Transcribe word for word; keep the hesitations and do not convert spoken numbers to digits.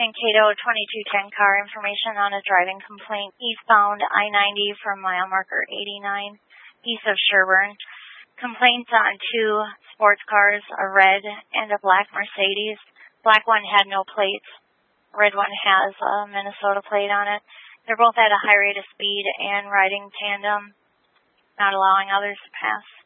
Mankato twenty-two ten car information on a driving complaint eastbound I ninety from mile marker eighty-nine east of Sherburne. Complaints on two sports cars, a red and a black Mercedes. Black one had no plates. Red one has a Minnesota plate on it. They're both at a high rate of speed and riding tandem, not allowing others to pass.